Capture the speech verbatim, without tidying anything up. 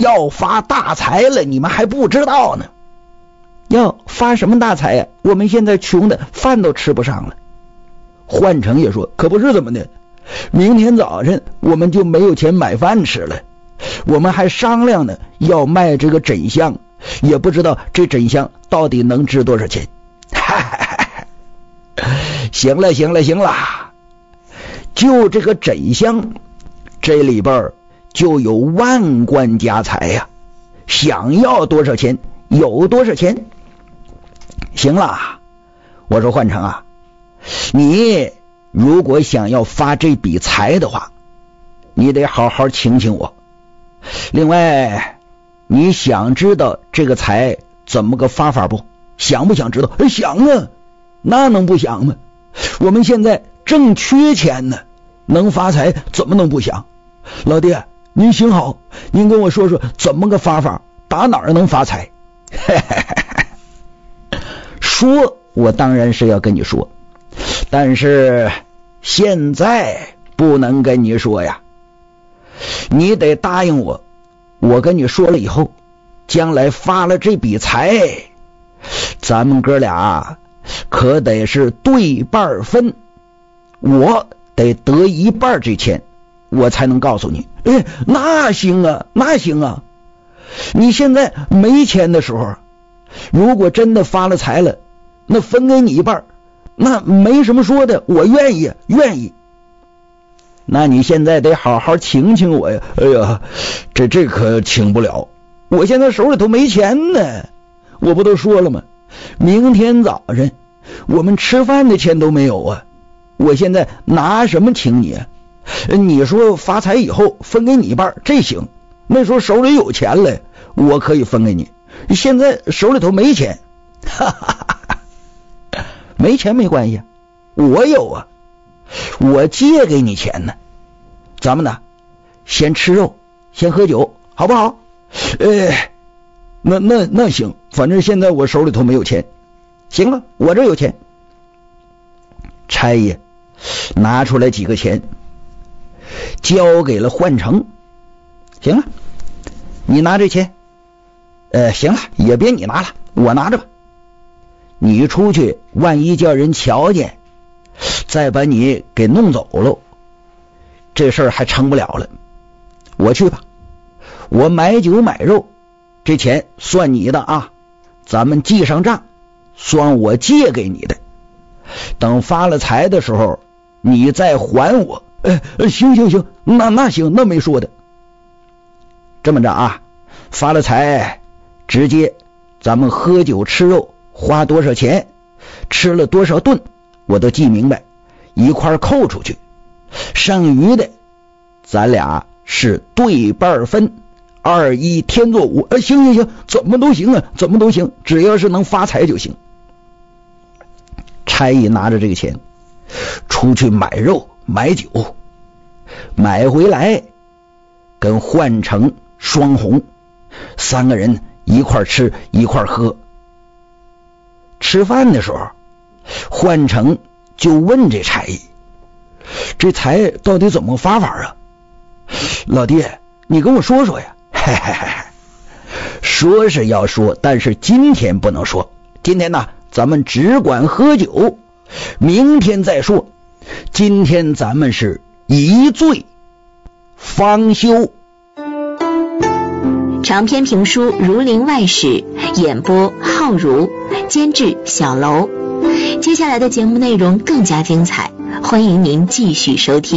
要发大财了，你们还不知道呢。要发什么大财呀？我们现在穷的饭都吃不上了。焕成也说，可不是怎么的，明天早晨我们就没有钱买饭吃了。我们还商量呢，要卖这个枕香，也不知道这枕香到底能值多少钱。行了行了行了，就这个枕香这里边就有万贯家财呀、啊，想要多少钱有多少钱。行了，我说焕成啊，你如果想要发这笔财的话，你得好好请请我。另外，你想知道这个财怎么个发法不？想不想知道？想啊，那能不想吗？我们现在正缺钱呢，能发财怎么能不想？老爹，您行好，您跟我说说怎么个发法，打哪儿能发财？说我当然是要跟你说，但是现在不能跟你说呀。你得答应我，我跟你说了以后，将来发了这笔财，咱们哥俩可得是对半分，我得得一半这钱，我才能告诉你。哎，那行啊，那行啊。你现在没钱的时候，如果真的发了财了，那分给你一半，那没什么说的，我愿意愿意。那你现在得好好请请我呀。哎呀，这这可请不了，我现在手里头没钱呢。我不都说了吗？明天早晨我们吃饭的钱都没有啊，我现在拿什么请你啊？你说发财以后分给你一半，这行，那时候手里有钱了，我可以分给你。现在手里头没钱，哈哈哈，没钱没关系，我有啊，我借给你钱呢。咱们呢，先吃肉，先喝酒，好不好？哎，那那那行，反正现在我手里头没有钱。行了，我这有钱。差爷拿出来几个钱，交给了焕成。行了，你拿这钱。呃，行了，也别你拿了，我拿着吧。你出去，万一叫人瞧见，再把你给弄走了，这事儿还成不了了。我去吧，我买酒买肉，这钱算你的啊，咱们记上账，算我借给你的。等发了财的时候，你再还我。哎，行行行，那那行，那没说的。这么着啊，发了财，直接咱们喝酒吃肉，花多少钱，吃了多少顿，我都记明白，一块扣出去，剩余的咱俩是对半分，二一天作五。呃，行行行，怎么都行啊，怎么都行，只要是能发财就行。差役拿着这个钱出去买肉买酒，买回来跟焕成、双红三个人一块吃一块喝。吃饭的时候，焕成就问这差役，这财到底怎么发法啊？老爹，你跟我说说呀。嘿嘿嘿，说是要说，但是今天不能说。今天呢，咱们只管喝酒，明天再说。今天咱们是一醉方休。 长篇评书《儒林外史》，演播浩如，监制小楼。接下来的节目内容更加精彩，欢迎您继续收听。